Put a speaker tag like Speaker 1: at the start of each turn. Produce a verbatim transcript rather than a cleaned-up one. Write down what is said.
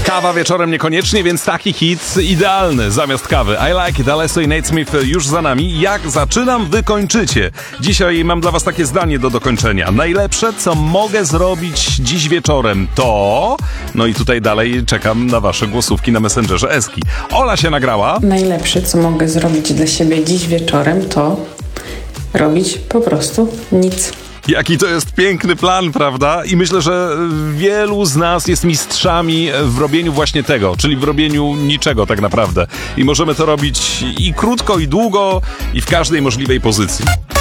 Speaker 1: Kawa wieczorem niekoniecznie, więc taki hit idealny zamiast kawy. I Like It, Alesso i Nate Smith już za nami. Jak zaczynam, wy kończycie. Dzisiaj mam dla was takie zdanie do dokończenia. Najlepsze, co mogę zrobić dziś wieczorem, to... No i tutaj dalej czekam na wasze głosówki na Messengerze Eski. Ola się nagrała.
Speaker 2: Najlepsze, co mogę zrobić dla siebie dziś wieczorem, to robić po prostu nic.
Speaker 1: Jaki to jest piękny plan, prawda? I myślę, że wielu z nas jest mistrzami w robieniu właśnie tego, czyli w robieniu niczego tak naprawdę. I możemy to robić i krótko, i długo, i w każdej możliwej pozycji.